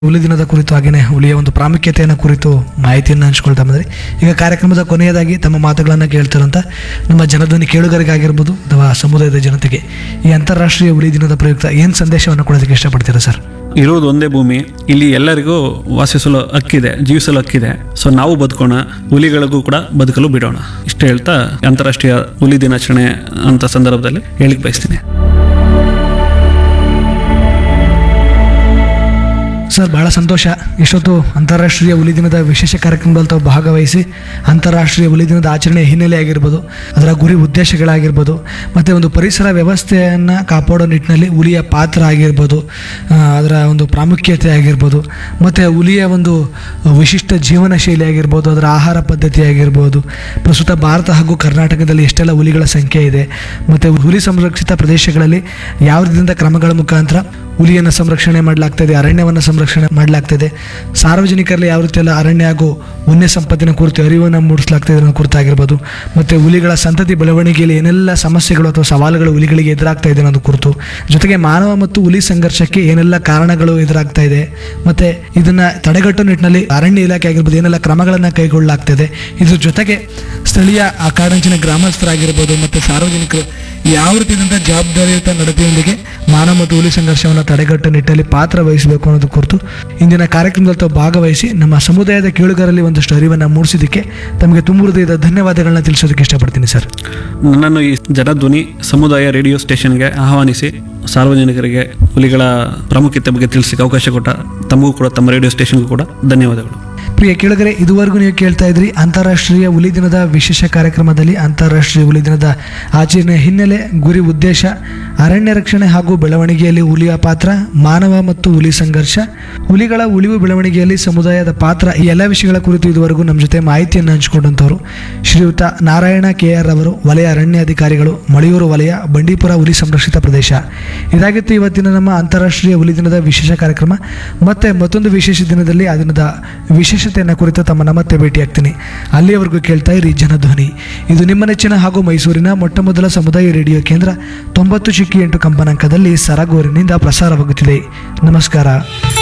ಹುಲಿ ದಿನದ ಕುರಿತು ಹಾಗೆಯೇ ಹುಲಿಯ ಒಂದು ಪ್ರಾಮುಖ್ಯತೆಯನ್ನು ಕುರಿತು ಮಾಹಿತಿಯನ್ನು ಹಂಚ್ಕೊಳ್ತಾ ಬಂದರೆ ಈಗ ಕಾರ್ಯಕ್ರಮದ ಕೊನೆಯದಾಗಿ ತಮ್ಮ ಮಾತುಗಳನ್ನು ಕೇಳ್ತಿರೋಂಥ ನಮ್ಮ ಜನಧ್ವನಿ ಕೇಳುಗರಿಗಾಗಿರ್ಬೋದು ಅಥವಾ ಸಮುದಾಯದ ಜನತೆಗೆ ಈ ಅಂತಾರಾಷ್ಟ್ರೀಯ ಹುಲಿ ದಿನದ ಪ್ರಯುಕ್ತ ಏನು ಸಂದೇಶವನ್ನು ಕೊಡೋದಕ್ಕೆ ಇಷ್ಟಪಡ್ತೀರಾ ಸರ್? ಇರುವುದು ಒಂದೇ ಭೂಮಿ, ಇಲ್ಲಿ ಎಲ್ಲರಿಗೂ ವಾಸಿಸಲು ಹಕ್ಕಿದೆ, ಜೀವಿಸಲು ಹಕ್ಕಿದೆ. ಸೊ ನಾವು ಬದುಕೋಣ, ಹುಲಿಗಳಿಗೂ ಕೂಡ ಬದುಕಲು ಬಿಡೋಣ. ಇಷ್ಟು ಹೇಳ್ತಾ ಅಂತಾರಾಷ್ಟ್ರೀಯ ಹುಲಿ ದಿನಾಚರಣೆ ಅಂತ ಸಂದರ್ಭದಲ್ಲಿ ಹೇಳಿಕ್ ಬಯಸ್ತೀನಿ. ಸರ್, ಭಾಳ ಸಂತೋಷ. ಇಷ್ಟೊತ್ತು ಅಂತಾರಾಷ್ಟ್ರೀಯ ಹುಲಿ ದಿನದ ವಿಶೇಷ ಕಾರ್ಯಕ್ರಮದಲ್ಲಿ ತಾವು ಭಾಗವಹಿಸಿ ಅಂತಾರಾಷ್ಟ್ರೀಯ ಹುಲಿ ದಿನದ ಆಚರಣೆ ಹಿನ್ನೆಲೆ ಆಗಿರ್ಬೋದು, ಅದರ ಗುರಿ ಉದ್ದೇಶಗಳಾಗಿರ್ಬೋದು, ಮತ್ತು ಒಂದು ಪರಿಸರ ವ್ಯವಸ್ಥೆಯನ್ನು ಕಾಪಾಡೋ ನಿಟ್ಟಿನಲ್ಲಿ ಹುಲಿಯ ಪಾತ್ರ ಆಗಿರ್ಬೋದು, ಅದರ ಒಂದು ಪ್ರಾಮುಖ್ಯತೆ ಆಗಿರ್ಬೋದು, ಮತ್ತು ಹುಲಿಯ ಒಂದು ವಿಶಿಷ್ಟ ಜೀವನ ಶೈಲಿ ಆಗಿರ್ಬೋದು, ಅದರ ಆಹಾರ ಪದ್ಧತಿ ಆಗಿರ್ಬೋದು, ಪ್ರಸ್ತುತ ಭಾರತ ಹಾಗೂ ಕರ್ನಾಟಕದಲ್ಲಿ ಎಷ್ಟೆಲ್ಲ ಹುಲಿಗಳ ಸಂಖ್ಯೆ ಇದೆ, ಮತ್ತು ಹುಲಿ ಸಂರಕ್ಷಿತ ಪ್ರದೇಶಗಳಲ್ಲಿ ಯಾವ ರೀತಿಯಿಂದ ಕ್ರಮಗಳ ಮುಖಾಂತರ ಹುಲಿಯನ್ನು ಸಂರಕ್ಷಣೆ ಮಾಡಲಾಗ್ತದೆ, ಅರಣ್ಯವನ್ನು ಸಂರಕ್ಷಣೆ ಮಾಡಲಾಗ್ತದೆ, ಸಾರ್ವಜನಿಕರಲ್ಲಿ ಯಾವ ರೀತಿಯೆಲ್ಲ ಅರಣ್ಯ ಹಾಗೂ ವನ್ಯ ಸಂಪತ್ತಿನ ಕುರಿತು ಅರಿವನ್ನು ಮೂಡಿಸಲಾಗ್ತದೆ ಅನ್ನೋ ಕುರಿತಾಗಿರ್ಬೋದು, ಮತ್ತು ಹುಲಿಗಳ ಸಂತತಿ ಬೆಳವಣಿಗೆಯಲ್ಲಿ ಏನೆಲ್ಲ ಸಮಸ್ಯೆಗಳು ಅಥವಾ ಸವಾಲುಗಳು ಹುಲಿಗಳಿಗೆ ಎದುರಾಗ್ತಾ ಇದೆ ಅನ್ನೋದು ಕುರಿತು, ಜೊತೆಗೆ ಮಾನವ ಮತ್ತು ಹುಲಿ ಸಂಘರ್ಷಕ್ಕೆ ಏನೆಲ್ಲ ಕಾರಣಗಳು ಎದುರಾಗ್ತಾ ಇದೆ, ಮತ್ತು ಇದನ್ನು ತಡೆಗಟ್ಟುವ ನಿಟ್ಟಿನಲ್ಲಿ ಅರಣ್ಯ ಇಲಾಖೆ ಆಗಿರ್ಬೋದು ಏನೆಲ್ಲ ಕ್ರಮಗಳನ್ನು ಕೈಗೊಳ್ಳಲಾಗ್ತದೆ, ಇದ್ರ ಜೊತೆಗೆ ಸ್ಥಳೀಯ ಕಾಡಂಚಿನ ಗ್ರಾಮಸ್ಥರಾಗಿರ್ಬೋದು ಮತ್ತು ಸಾರ್ವಜನಿಕರು ಯಾವ ರೀತಿಯಾದಂಥ ಜವಾಬ್ದಾರಿಯುತ ನಡತೆಯೊಂದಿಗೆ ಮಾನವ ಮತ್ತು ಹುಲಿ ಸಂಘರ್ಷವನ್ನು ತಡೆಗಟ್ಟುವ ನಿಟ್ಟಿನಲ್ಲಿ ಪಾತ್ರ ವಹಿಸಬೇಕು ಅನ್ನೋದು ಕುರಿತು ಇಂದಿನ ಕಾರ್ಯಕ್ರಮದಲ್ಲಿ ತಾವು ಭಾಗವಹಿಸಿ ನಮ್ಮ ಸಮುದಾಯದ ಕೇಳುಗರಲ್ಲಿ ಒಂದಷ್ಟು ಅರಿವನ್ನು ಮೂಡಿಸಿದ್ದಕ್ಕೆ ತಮಗೆ ತುಂಬ ಹೃದಯದ ಧನ್ಯವಾದಗಳನ್ನ ತಿಳಿಸೋದಕ್ಕೆ ಇಷ್ಟಪಡ್ತೀನಿ ಸರ್. ನನ್ನನ್ನು ಈ ಜನಧ್ವನಿ ಸಮುದಾಯ ರೇಡಿಯೋ ಸ್ಟೇಷನ್ಗೆ ಆಹ್ವಾನಿಸಿ ಸಾರ್ವಜನಿಕರಿಗೆ ಹುಲಿಗಳ ಪ್ರಾಮುಖ್ಯತೆ ಬಗ್ಗೆ ತಿಳಿಸಲಿಕ್ಕೆ ಅವಕಾಶ ಕೊಟ್ಟ ತಮಗೂ ಕೂಡ, ತಮ್ಮ ರೇಡಿಯೋ ಸ್ಟೇಷನ್ಗೂ ಕೂಡ ಧನ್ಯವಾದಗಳು. ಪ್ರಿಯ ಕೇಳುಗರೆ, ಇದುವರೆಗೂ ನೀವು ಕೇಳ್ತಾ ಇದ್ರಿ ಅಂತಾರಾಷ್ಟ್ರೀಯ ಹುಲಿ ದಿನದ ವಿಶೇಷ ಕಾರ್ಯಕ್ರಮದಲ್ಲಿ ಅಂತಾರಾಷ್ಟ್ರೀಯ ಹುಲಿ ದಿನದ ಆಚರಣೆ ಹಿನ್ನೆಲೆ, ಗುರಿ ಉದ್ದೇಶ, ಅರಣ್ಯ ರಕ್ಷಣೆ ಹಾಗೂ ಬೆಳವಣಿಗೆಯಲ್ಲಿ ಹುಲಿಯ ಪಾತ್ರ, ಮಾನವ ಮತ್ತು ಹುಲಿ ಸಂಘರ್ಷ, ಹುಲಿಗಳ ಉಳಿವು ಬೆಳವಣಿಗೆಯಲ್ಲಿ ಸಮುದಾಯದ ಪಾತ್ರ, ಈ ಎಲ್ಲ ವಿಷಯಗಳ ಕುರಿತು ಇದುವರೆಗೂ ನಮ್ಮ ಜೊತೆ ಮಾಹಿತಿಯನ್ನು ಹಂಚಿಕೊಂಡಂಥವರು ಶ್ರೀಯುತ ನಾರಾಯಣ KR ಅವರು, ವಲಯ ಅರಣ್ಯಾಧಿಕಾರಿಗಳು, ಮಳೆಯೂರು ವಲಯ, ಬಂಡೀಪುರ ಹುಲಿ ಸಂರಕ್ಷಿತ ಪ್ರದೇಶ. ಇದಾಗಿತ್ತು ಇವತ್ತಿನ ನಮ್ಮ ಅಂತಾರಾಷ್ಟ್ರೀಯ ಹುಲಿ ದಿನದ ವಿಶೇಷ ಕಾರ್ಯಕ್ರಮ. ಮತ್ತೆ ಮತ್ತೊಂದು ವಿಶೇಷ ದಿನದಲ್ಲಿ ಆ ದಿನದ ವಿಶೇಷತೆಯನ್ನು ಕುರಿತು ತಮ್ಮನ್ನು ಮತ್ತೆ ಭೇಟಿಯಾಗ್ತೀನಿ. ಅಲ್ಲಿಯವರೆಗೂ ಕೇಳ್ತಾ ಇರಿ ಜನಧ್ವನಿ. ಇದು ನಿಮ್ಮ ನೆಚ್ಚಿನ ಹಾಗೂ ಮೈಸೂರಿನ ಮೊಟ್ಟಮೊದಲ ಸಮುದಾಯ ರೇಡಿಯೋ ಕೇಂದ್ರ 90.8 ಕಂಪನಾಂಕದಲ್ಲಿ ಸರಗೂರಿನಿಂದ ಪ್ರಸಾರವಾಗುತ್ತಿದೆ. ನಮಸ್ಕಾರ.